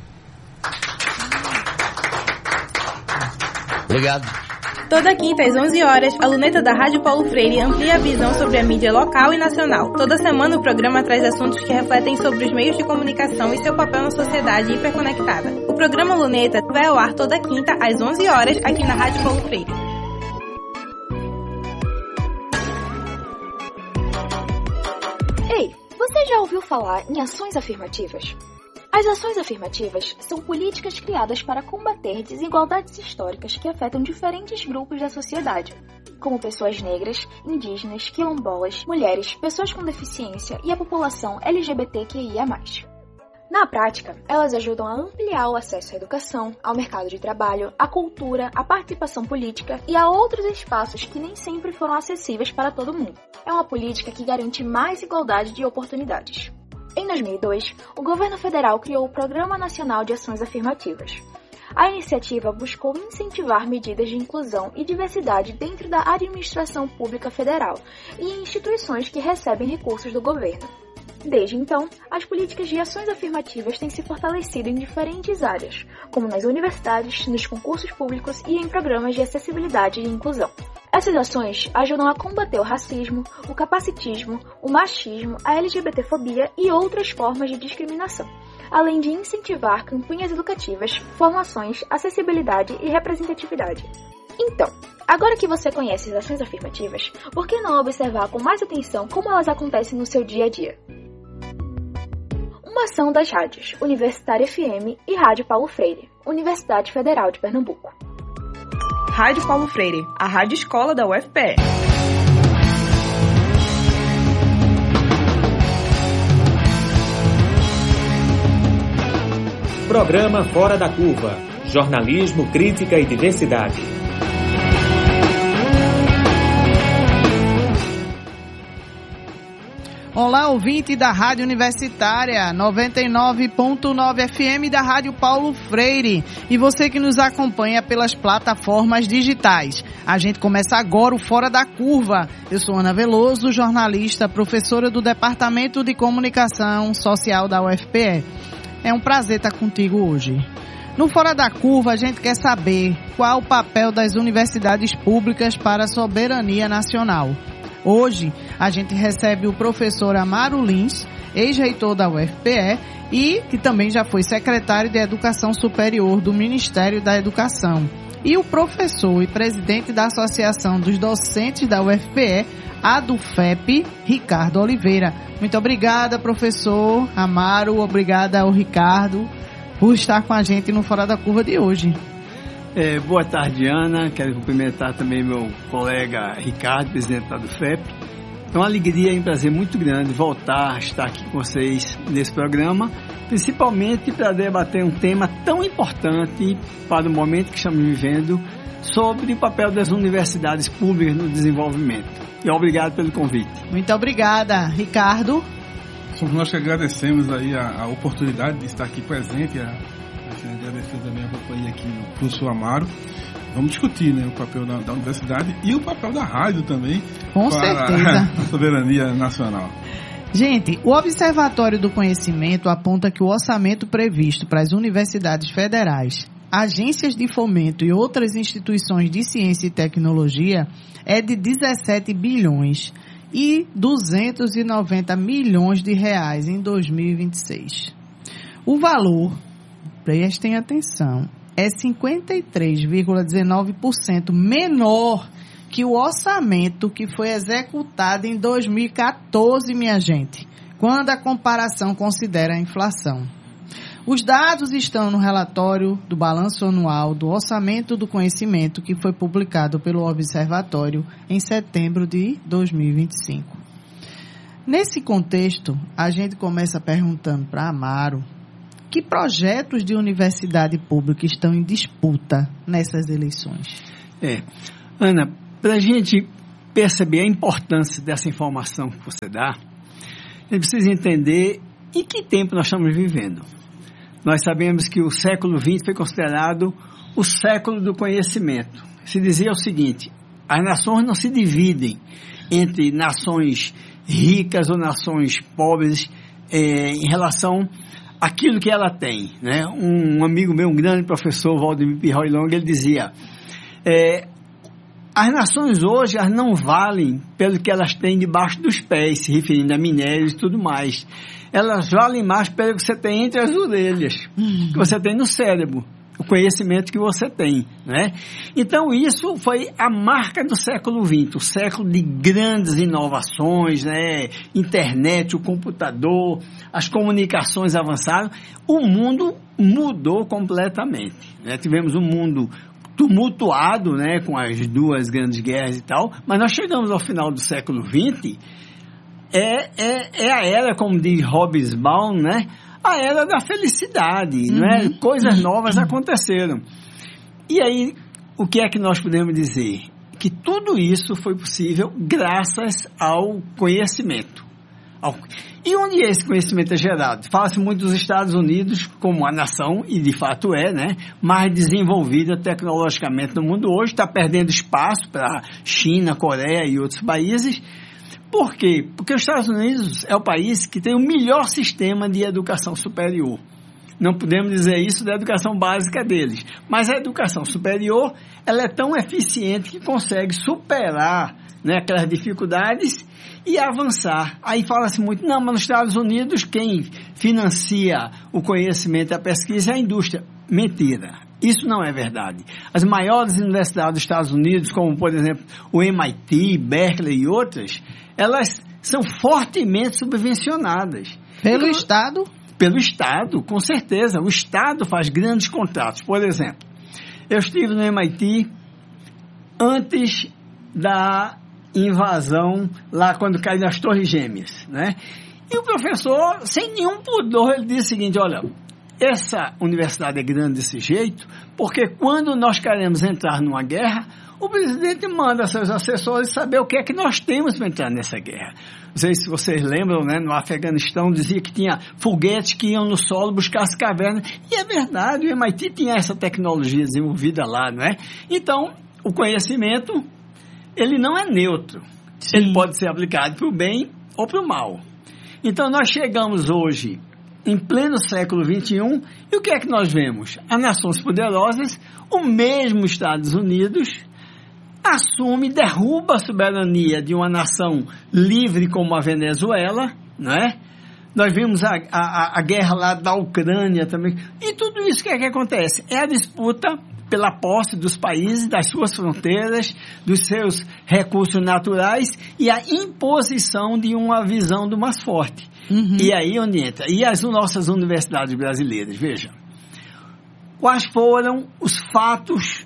Obrigado. Toda quinta às 11 horas, a luneta da Rádio Paulo Freire amplia a visão sobre a mídia local e nacional. Toda semana o programa traz assuntos que refletem sobre os meios de comunicação e seu papel na sociedade hiperconectada. O programa Luneta vai ao ar toda quinta às 11 horas aqui na Rádio Paulo Freire. Ei, você já ouviu falar em ações afirmativas? As ações afirmativas são políticas criadas para combater desigualdades históricas que afetam diferentes grupos da sociedade, como pessoas negras, indígenas, quilombolas, mulheres, pessoas com deficiência e a população LGBTQIA+. Na prática, elas ajudam a ampliar o acesso à educação, ao mercado de trabalho, à cultura, à participação política e a outros espaços que nem sempre foram acessíveis para todo mundo. É uma política que garante mais igualdade de oportunidades. Em 2002, o governo federal criou o Programa Nacional de Ações Afirmativas. A iniciativa buscou incentivar medidas de inclusão e diversidade dentro da administração pública federal e em instituições que recebem recursos do governo. Desde então, as políticas de ações afirmativas têm se fortalecido em diferentes áreas, como nas universidades, nos concursos públicos e em programas de acessibilidade e inclusão. Essas ações ajudam a combater o racismo, o capacitismo, o machismo, a LGBTfobia e outras formas de discriminação, além de incentivar campanhas educativas, formações, acessibilidade e representatividade. Então, agora que você conhece as ações afirmativas, por que não observar com mais atenção como elas acontecem no seu dia a dia? Uma ação das rádios Universitária FM e Rádio Paulo Freire, Universidade Federal de Pernambuco. Rádio Paulo Freire, a rádio escola da UFPE. Programa Fora da Curva. Jornalismo, crítica e diversidade. Olá, ouvinte da Rádio Universitária 99.9 FM da Rádio Paulo Freire e você que nos acompanha pelas plataformas digitais. A gente começa agora o Fora da Curva. Eu sou Ana Veloso, jornalista, professora do Departamento de Comunicação Social da UFPE. É um prazer estar contigo hoje. No Fora da Curva, a gente quer saber qual o papel das universidades públicas para a soberania nacional. Hoje, a gente recebe o professor Amaro Lins, ex-reitor da UFPE e que também já foi secretário de Educação Superior do Ministério da Educação, e o professor e presidente da Associação dos Docentes da UFPE, a DUFEP, Ricardo Oliveira. Muito obrigada, professor Amaro, obrigada ao Ricardo por estar com a gente no Fora da Curva de hoje. Boa tarde, Ana. Quero cumprimentar também meu colega Ricardo, presidente da DUFEP. É uma alegria e um prazer muito grande voltar a estar aqui com vocês nesse programa, principalmente para debater um tema tão importante para o momento que estamos vivendo, sobre o papel das universidades públicas no desenvolvimento. E obrigado pelo convite. Muito obrigada, Ricardo. Somos nós que agradecemos aí a oportunidade de estar aqui presente, agradecer também a companhia aqui do professor Amaro. Vamos discutir, né, o papel da universidade e o papel da rádio também. Com certeza. A soberania nacional. Gente, o Observatório do Conhecimento aponta que o orçamento previsto para as universidades federais, agências de fomento e outras instituições de ciência e tecnologia é de 17 bilhões e 290 milhões de reais em 2026. O valor, prestem atenção, é 53,19% menor que o orçamento que foi executado em 2014, minha gente, quando a comparação considera a inflação. Os dados estão no relatório do Balanço Anual do Orçamento do Conhecimento, que foi publicado pelo Observatório em setembro de 2025. Nesse contexto, a gente começa perguntando para Amaro que projetos de universidade pública estão em disputa nessas eleições. Ana, para a gente perceber a importância dessa informação que você dá, a gente precisa entender em que tempo nós estamos vivendo. Nós sabemos que o século XX foi considerado o século do conhecimento. Se dizia o seguinte: as nações não se dividem entre nações ricas ou nações pobres em relação àquilo que ela tem, né? Um amigo meu, um grande professor, Valdemir Pirroilong, ele dizia: as nações hoje elas não valem pelo que elas têm debaixo dos pés, se referindo a minérios e tudo mais. Elas valem mais pelo que você tem entre as orelhas, que você tem no cérebro, o conhecimento que você tem, né? Então isso foi a marca do século XX, o século de grandes inovações, né? Internet, o computador, as comunicações avançaram. O mundo mudou completamente, né? Tivemos um mundo tumultuado, né, com as duas grandes guerras e tal, mas nós chegamos ao final do século XX, é a era, como diz Hobsbawm, né, a era da felicidade, né? Coisas novas aconteceram. E aí, o que é que nós podemos dizer? Que tudo isso foi possível graças ao conhecimento. E onde esse conhecimento é gerado? Fala-se muito dos Estados Unidos como a nação, e de fato né, mais desenvolvida tecnologicamente no mundo hoje, está perdendo espaço para China, Coreia e outros países. Por quê? Porque os Estados Unidos é o país que tem o melhor sistema de educação superior. Não podemos dizer isso da educação básica deles, mas a educação superior ela é tão eficiente que consegue superar, né, aquelas dificuldades e avançar. Aí fala-se muito, não, mas nos Estados Unidos quem financia o conhecimento e a pesquisa é a indústria. Mentira, isso não é verdade. As maiores universidades dos Estados Unidos, como por exemplo o MIT, Berkeley e outras, elas são fortemente subvencionadas. Pelo Estado? Pelo Estado, com certeza. O Estado faz grandes contratos. Por exemplo, eu estive no MIT antes da invasão, lá quando caiu nas Torres Gêmeas, né? E o professor, sem nenhum pudor, ele disse o seguinte: olha, essa universidade é grande desse jeito, porque quando nós queremos entrar numa guerra, o presidente manda seus assessores saber o que é que nós temos para entrar nessa guerra. Não sei se vocês lembram, né? No Afeganistão dizia que tinha foguetes que iam no solo buscar as cavernas, e é verdade, o MIT tinha essa tecnologia desenvolvida lá, não é? Então, o conhecimento ele não é neutro. Sim. Ele pode ser aplicado para o bem ou para o mal. Então, nós chegamos hoje, em pleno século XXI, e o que é que nós vemos? As nações poderosas, o mesmo Estados Unidos, assume, derruba a soberania de uma nação livre como a Venezuela, não é? Nós vimos a guerra lá da Ucrânia também. E tudo isso, o que é que acontece? É a disputa pela posse dos países, das suas fronteiras, dos seus recursos naturais e a imposição de uma visão do mais forte. E aí onde entra? E as nossas universidades brasileiras, veja, quais foram os fatos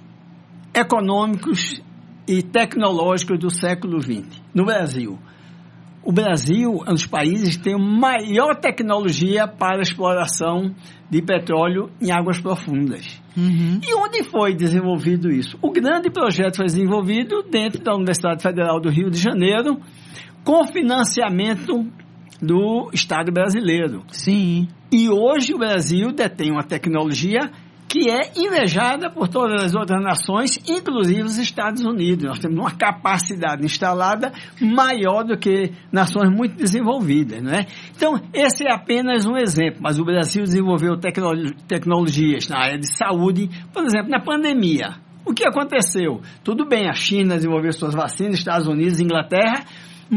econômicos e tecnológicos do século XX no Brasil? O Brasil é um dos países que tem a maior tecnologia para a exploração de petróleo em águas profundas. E onde foi desenvolvido isso? O grande projeto foi desenvolvido dentro da Universidade Federal do Rio de Janeiro, com financiamento do Estado brasileiro. Sim. E hoje o Brasil detém uma tecnologia que é invejada por todas as outras nações, inclusive os Estados Unidos. Nós temos uma capacidade instalada maior do que nações muito desenvolvidas, né? Então, esse é apenas um exemplo, mas o Brasil desenvolveu tecnologias na área de saúde, por exemplo, na pandemia. O que aconteceu? Tudo bem, a China desenvolveu suas vacinas, Estados Unidos, Inglaterra,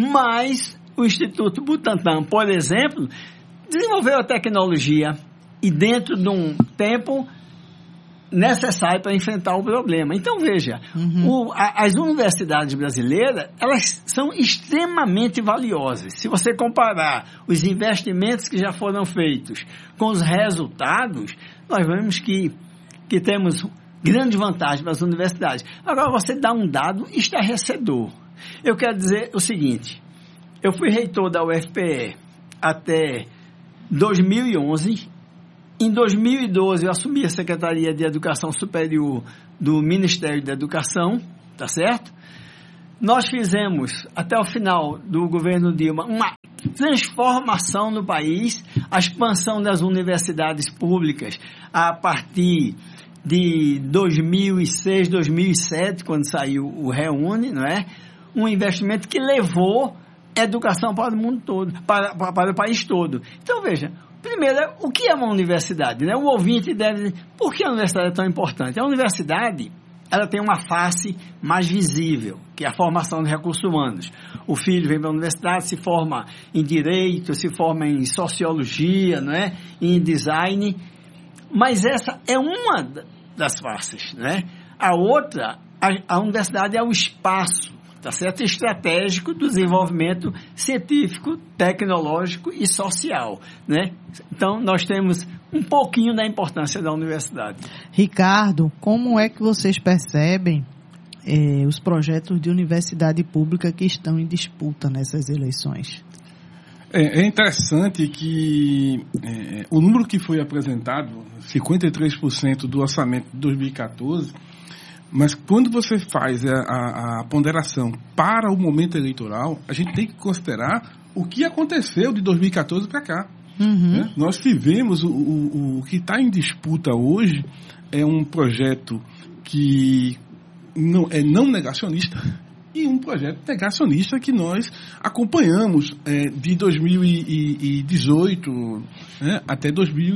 mas o Instituto Butantan, por exemplo, desenvolveu a tecnologia e dentro de um tempo necessário para enfrentar o problema. Então, veja, as universidades brasileiras, elas são extremamente valiosas. Se você comparar os investimentos que já foram feitos com os resultados, nós vemos que temos grande vantagem para as universidades. Agora, você dá um dado estarrecedor. Eu quero dizer o seguinte, eu fui reitor da UFPE até 2011. Em 2012, eu assumi a Secretaria de Educação Superior do Ministério da Educação, tá certo? Nós fizemos, até o final do governo Dilma, uma transformação no país, a expansão das universidades públicas a partir de 2006, 2007, quando saiu o Reúne, não é? Um investimento que levou a educação para o mundo todo, para o país todo. Então, veja, primeiro, o que é uma universidade? Né? O ouvinte deve dizer, por que a universidade é tão importante? A universidade, ela tem uma face mais visível, que é a formação de recursos humanos. O filho vem para a universidade, se forma em direito, se forma em sociologia, não é? Em design, mas essa é uma das faces, né? A outra, a universidade é o espaço, tá certo? Estratégico do desenvolvimento científico, tecnológico e social, né? Então, nós temos um pouquinho da importância da universidade. Ricardo, como é que vocês percebem os projetos de universidade pública que estão em disputa nessas eleições? É interessante que o número que foi apresentado, 53% do orçamento de 2014, mas quando você faz a ponderação para o momento eleitoral, a gente tem que considerar o que aconteceu de 2014 para cá. Né? Nós tivemos o que está em disputa hoje é um projeto que não negacionista e um projeto negacionista que nós acompanhamos de 2018 até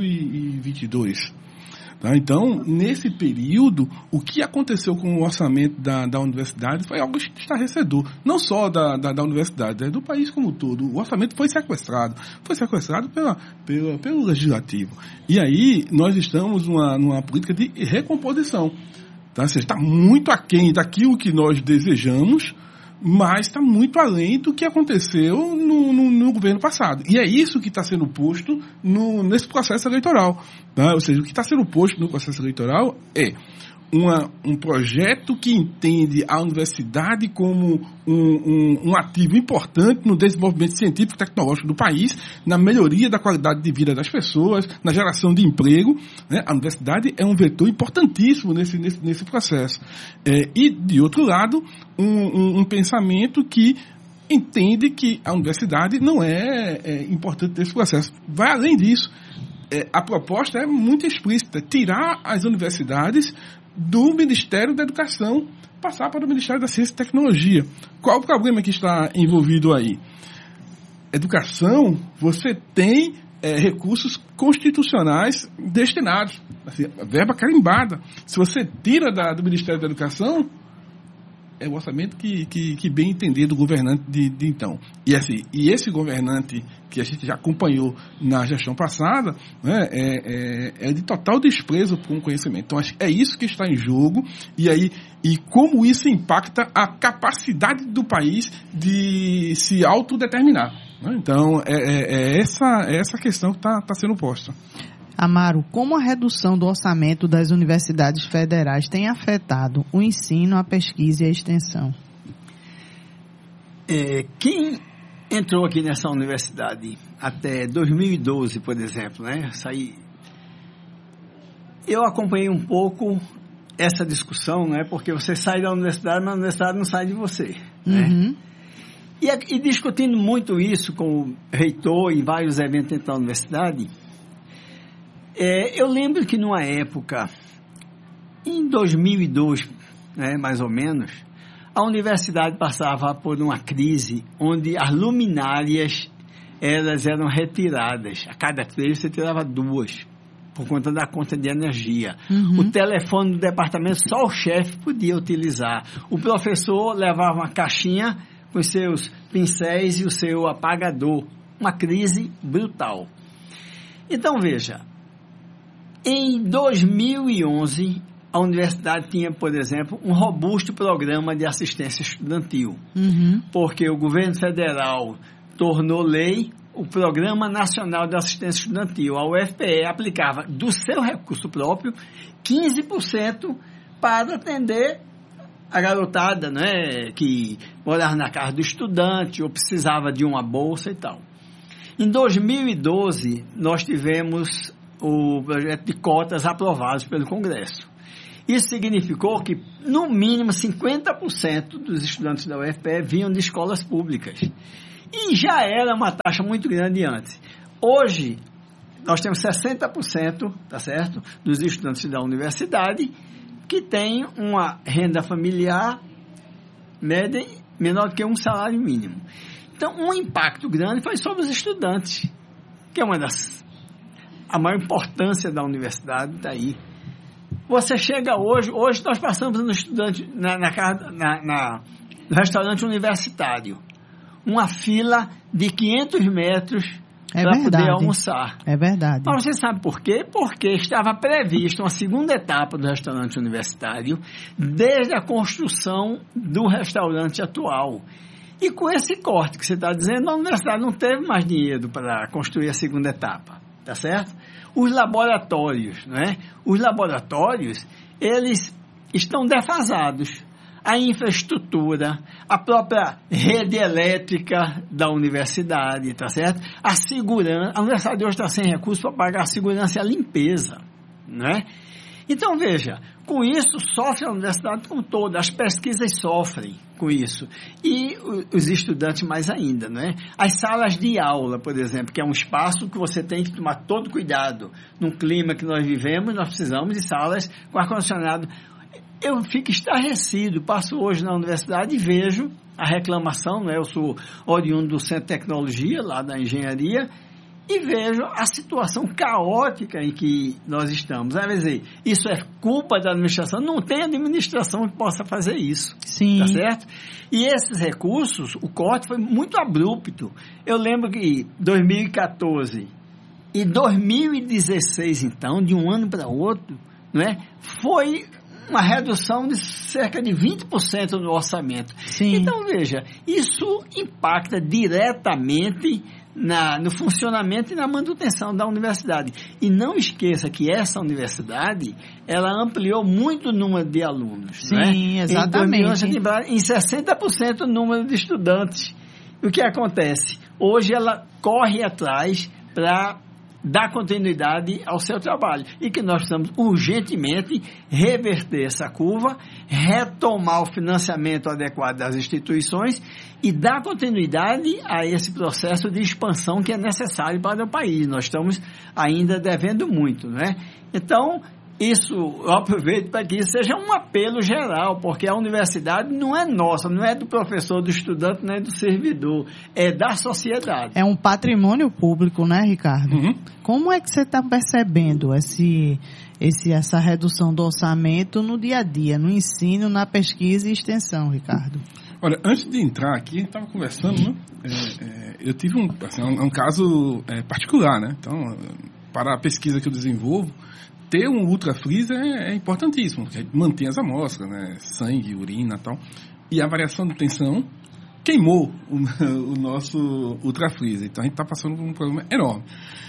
2022. Tá? Então, nesse período, o que aconteceu com o orçamento da universidade foi algo estarrecedor. Não só da universidade, do país como um todo. O orçamento foi sequestrado. Foi sequestrado pelo legislativo. E aí, nós estamos numa política de recomposição. Tá? Ou seja, está muito aquém daquilo que nós desejamos, mas está muito além do que aconteceu no governo passado. E é isso que está sendo posto nesse processo eleitoral. Tá? Ou seja, o que está sendo posto no processo eleitoral é um projeto que entende a universidade como um ativo importante no desenvolvimento científico e tecnológico do país, na melhoria da qualidade de vida das pessoas, na geração de emprego. Né? A universidade é um vetor importantíssimo nesse processo. E, de outro lado, um pensamento que entende que a universidade não é importante nesse processo. Vai além disso. A proposta é muito explícita, tirar as universidades do Ministério da Educação, passar para o Ministério da Ciência e Tecnologia. Qual o problema que está envolvido aí? Educação, você tem recursos constitucionais destinados, assim, verba carimbada. Se você tira do Ministério da Educação, é o orçamento que bem entender do governante de então. E esse governante que a gente já acompanhou na gestão passada, né, é de total desprezo por um conhecimento. Então, acho que é isso que está em jogo, e como isso impacta a capacidade do país de se autodeterminar. Né? Então, essa questão que está sendo posta. Amaro, como a redução do orçamento das universidades federais tem afetado o ensino, a pesquisa e a extensão? Quem entrou aqui nessa universidade até 2012, por exemplo, né? Eu acompanhei um pouco essa discussão, né? Porque você sai da universidade, mas a universidade não sai de você. Né? E discutindo muito isso com o reitor em vários eventos dentro da universidade, eu lembro que numa época, em 2002, né, mais ou menos, a universidade passava por uma crise onde as luminárias elas eram retiradas. A cada 3 você tirava 2, por conta da conta de energia. O telefone do departamento só o chefe podia utilizar. O professor levava uma caixinha com seus pincéis e o seu apagador. Uma crise brutal. Então, veja, Em 2011, a universidade tinha, por exemplo, um robusto programa de assistência estudantil, porque o governo federal tornou lei o Programa Nacional de Assistência Estudantil. A UFPE aplicava do seu recurso próprio 15% para atender a garotada, né, que morava na casa do estudante ou precisava de uma bolsa e tal. Em 2012, nós tivemos o projeto de cotas aprovado pelo Congresso. Isso significou que, no mínimo, 50% dos estudantes da UFPE vinham de escolas públicas. E já era uma taxa muito grande antes. Hoje, nós temos 60%, tá certo, dos estudantes da universidade que têm uma renda familiar média menor do que um salário mínimo. Então, um impacto grande foi sobre os estudantes, que é a maior importância da universidade está aí. Você chega hoje nós passamos no estudante no restaurante universitário, uma fila de 500 metros para poder almoçar. É verdade. Mas você sabe por quê? Porque estava prevista uma segunda etapa do restaurante universitário desde a construção do restaurante atual. E com esse corte que você está dizendo, a universidade não teve mais dinheiro para construir a segunda etapa, tá certo? Os laboratórios, né? Os laboratórios, eles estão defasados. A infraestrutura, a própria rede elétrica da universidade, tá certo? A segurança, a universidade hoje está sem recursos para pagar a segurança e a limpeza, né? Então, veja, com isso sofre a universidade como toda, as pesquisas sofrem com isso, e os estudantes mais ainda, né? As salas de aula, por exemplo, que é um espaço que você tem que tomar todo cuidado. Num clima que nós vivemos, nós precisamos de salas com ar-condicionado. Eu fico estarrecido, passo hoje na universidade e vejo a reclamação, né? Eu sou oriundo do Centro de Tecnologia, lá da engenharia, e vejo a situação caótica em que nós estamos. Quer dizer, isso é culpa da administração? Não tem administração que possa fazer isso. Sim. Tá certo? E esses recursos, o corte foi muito abrupto. Eu lembro que 2014 e 2016, então, de um ano para outro, né, foi uma redução de cerca de 20% no orçamento. Sim. Então, veja, isso impacta diretamente no funcionamento e na manutenção da universidade. E não esqueça que essa universidade, ela ampliou muito o número de alunos. Sim, né? exatamente. Em 60% o número de estudantes. O que acontece? Hoje ela corre atrás para dar continuidade ao seu trabalho. E que nós precisamos urgentemente reverter essa curva, retomar o financiamento adequado das instituições e dar continuidade a esse processo de expansão que é necessário para o país. Nós estamos ainda devendo muito, né? Então, isso, eu aproveito para que isso seja um apelo geral, porque a universidade não é nossa, não é do professor, do estudante, não é do servidor, é da sociedade. É um patrimônio público, né, Ricardo? Uhum. Como é que você está percebendo essa redução do orçamento no dia a dia, no ensino, na pesquisa e extensão, Ricardo? Olha, antes de entrar aqui, a gente estava conversando, né? Eu tive um caso particular, né? Então, para a pesquisa que eu desenvolvo, ter um ultrafreeze é importantíssimo, porque mantém as amostras, né? Sangue, urina e tal. E a variação de tensão queimou o nosso ultrafreeze. Então, a gente está passando por um problema enorme.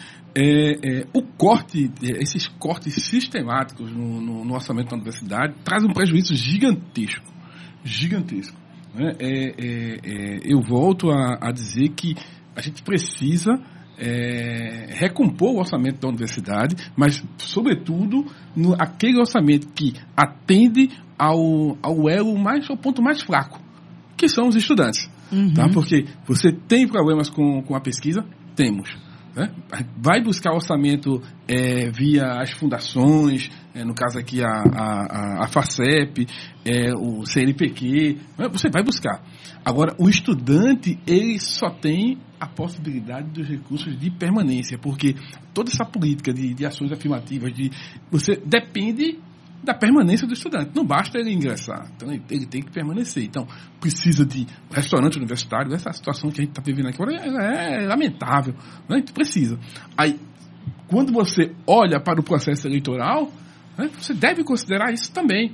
Esses cortes sistemáticos no orçamento da universidade traz um prejuízo gigantesco. Né? Eu volto a dizer que a gente precisa recompor o orçamento da universidade, mas, sobretudo, aquele orçamento que atende ao ponto mais fraco, que são os estudantes. Uhum. Tá? Porque você tem problemas com a pesquisa? Temos. Né? Vai buscar orçamento via as fundações, no caso aqui a FACEP, o CNPq, você vai buscar. Agora, o estudante, ele só tem a possibilidade dos recursos de permanência, porque toda essa política de ações afirmativas, você depende da permanência do estudante. Não basta ele ingressar, então ele tem que permanecer. Então, precisa de restaurante universitário. Essa situação que a gente está vivendo aqui agora é lamentável, né? A gente precisa. Aí, quando você olha para o processo eleitoral, né, você deve considerar isso também.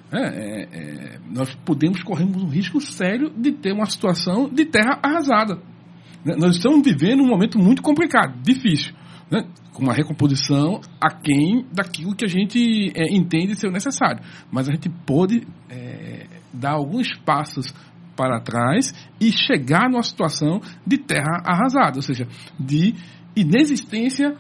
Nós podemos correr um risco sério de ter uma situação de terra arrasada. Nós estamos vivendo um momento muito complicado, difícil, né, com uma recomposição aquém daquilo que a gente entende ser necessário. Mas a gente pode dar alguns passos para trás e chegar numa situação de terra arrasada, ou seja, de inexistência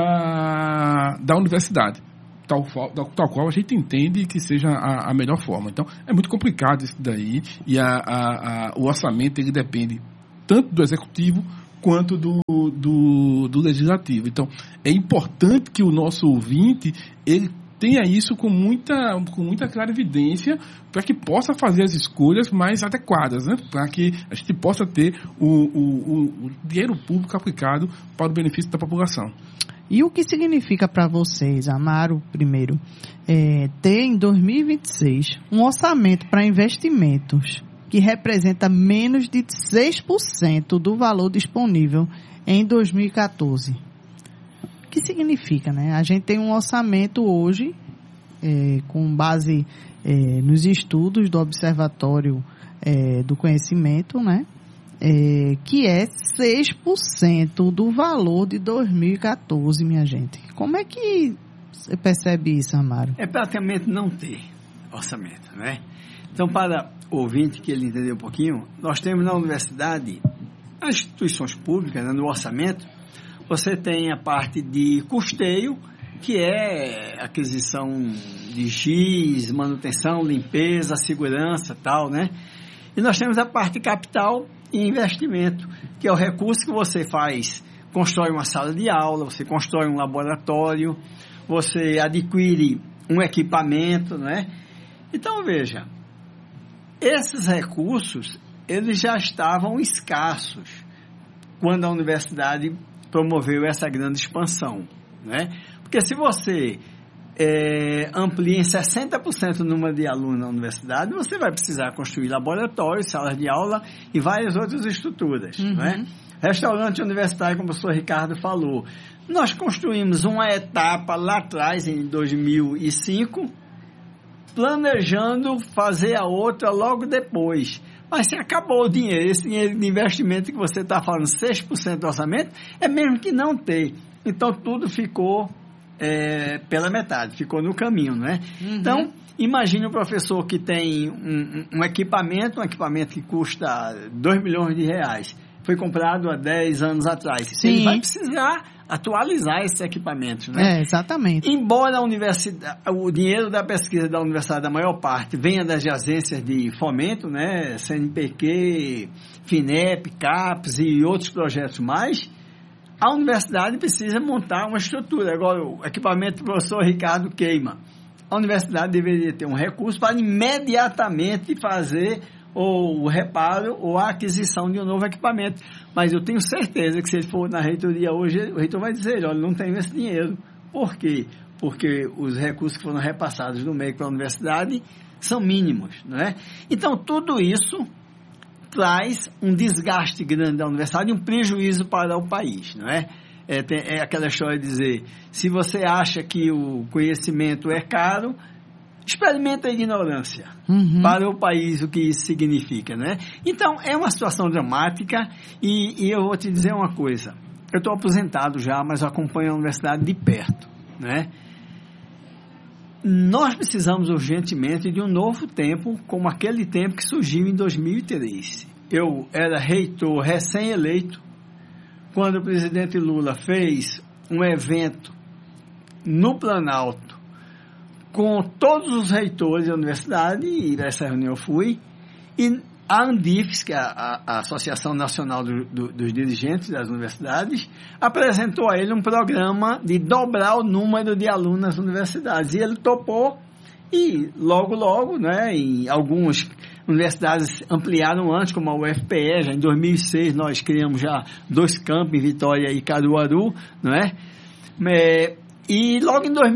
da universidade, tal qual a gente entende que seja a melhor forma. Então, é muito complicado isso daí, e o orçamento ele depende tanto do executivo quanto do legislativo. Então, é importante que o nosso ouvinte ele tenha isso com muita clarividência, para que possa fazer as escolhas mais adequadas, né? Para que a gente possa ter o dinheiro público aplicado para o benefício da população. E o que significa para vocês, Amaro, primeiro, ter em 2026 um orçamento para investimentos que representa menos de 6% do valor disponível em 2014? O que significa, né? A gente tem um orçamento hoje, com base nos estudos do Observatório do Conhecimento, né? Que é 6% do valor de 2014, minha gente. Como é que você percebe isso, Amaro? É praticamente não ter orçamento, né? Então, para o ouvinte que ele entendeu um pouquinho, nós temos na universidade, as instituições públicas, né, no orçamento, você tem a parte de custeio, que é aquisição de giz, manutenção, limpeza, segurança, tal, né? E nós temos a parte capital e investimento, que é o recurso que você faz, constrói uma sala de aula, você constrói um laboratório, você adquire um equipamento, né? Então, veja, esses recursos, eles já estavam escassos quando a universidade promoveu essa grande expansão, né? Porque se você amplia em 60% o número de alunos na universidade, você vai precisar construir laboratórios, salas de aula e várias outras estruturas, né? Restaurante universitário, como o professor Ricardo falou. Nós construímos uma etapa lá atrás, em 2005, planejando fazer a outra logo depois. Mas se acabou o dinheiro, esse dinheiro de investimento que você está falando, 6% do orçamento, é mesmo que não ter. Então, tudo ficou pela metade, ficou no caminho, né? Então, imagine um professor que tem um equipamento que custa 2 milhões de reais. Foi comprado há 10 anos atrás. Sim. Ele vai precisar atualizar esses equipamentos, né? Exatamente. Embora o dinheiro da pesquisa da universidade, a maior parte, venha das agências de fomento, né? CNPq, FINEP, CAPES e outros projetos mais, a universidade precisa montar uma estrutura. Agora, o equipamento do professor Ricardo queima. A universidade deveria ter um recurso para imediatamente fazer ou o reparo ou a aquisição de um novo equipamento. Mas eu tenho certeza que se ele for na reitoria hoje, o reitor vai dizer, olha, não tenho esse dinheiro. Por quê? Porque os recursos que foram repassados do MEC para a universidade são mínimos, não é? Então, tudo isso traz um desgaste grande da universidade e um prejuízo para o país, não é? É aquela história de dizer, se você acha que o conhecimento é caro, experimenta a ignorância para o país, o que isso significa, né? Então, é uma situação dramática e eu vou te dizer uma coisa. Eu estou aposentado já, mas eu acompanho a universidade de perto, né? Nós precisamos urgentemente de um novo tempo, como aquele tempo que surgiu em 2003. Eu era reitor recém-eleito, quando o presidente Lula fez um evento no Planalto com todos os reitores da universidade, e nessa reunião eu fui, e a Andifes, que é a Associação Nacional dos Dirigentes das Universidades, apresentou a ele um programa de dobrar o número de alunos nas universidades. E ele topou, e logo, né, em algumas universidades ampliaram antes, como a UFPE, já em 2006 nós criamos já 2 campos em Vitória e Caruaru, não é? E logo em